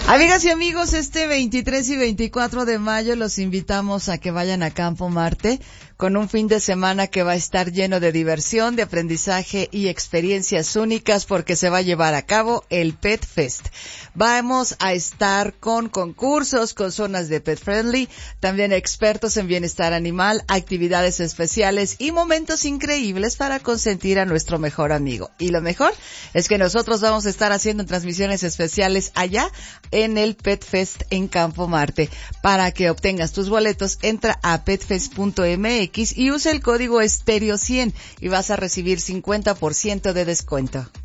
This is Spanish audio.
Amigas y amigos, este 23 y 24 de mayo los invitamos a que vayan a Campo Marte con un fin de semana que va a estar lleno de diversión, de aprendizaje y experiencias únicas porque se va a llevar a cabo el Pet Fest. Vamos a estar con concursos, con zonas de pet friendly, también expertos en bienestar animal, actividades especiales y momentos increíbles para consentir a nuestro mejor amigo. Y lo mejor es que nosotros vamos a estar haciendo transmisiones especiales allá en el Pet Fest en Campo Marte. Para que obtengas tus boletos, entra a petfest.mx y usa el código Estéreo 100 y vas a recibir 50% de descuento.